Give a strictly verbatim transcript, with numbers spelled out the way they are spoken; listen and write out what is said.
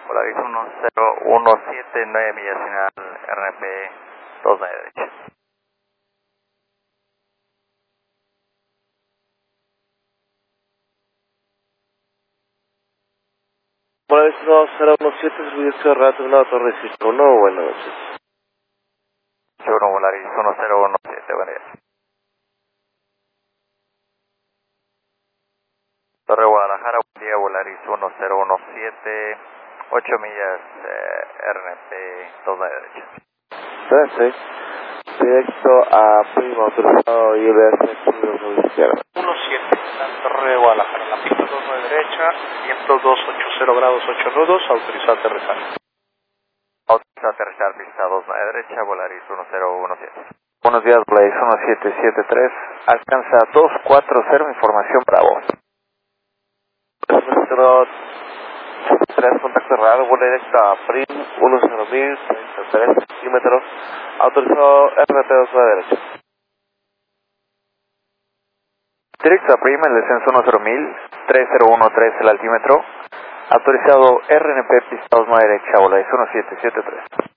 Polaris uno cero uno siete, nueve millas final, R N P dos nueve derecha. Polaris uno cero uno siete, servicio retornado a Torre Registro uno, buenas noches. uno Polaris uno cero uno siete, buen día. Torre Guadalajara, buen día, Polaris uno cero uno siete, ocho millas, eh, R N P dos nueve derecha. Gracias. Directo a Prima, autorizado I B S uno izquierda. uno siete, la Torre Guadalajara, la pista dos nueve derecha, viento dos ochenta grados ocho nudos, autorizado a aterrizar. Autorizado a aterrizar, pista dos nueve derecha, Polaris uno cero uno siete. Buenos días, Polaris uno siete siete tres, alcanza dos cuatro cero, información Bravo. Registro tres, contacto cerrado, vuelo directo a Prim, uno cero mil, treinta y tres kilómetros, autorizado R P dos nueve derecha. Directo a Prima, el descenso uno cero mil, tres cero uno tres el altímetro, autorizado R N P pista dos nueve derecha, Polaris uno siete siete tres.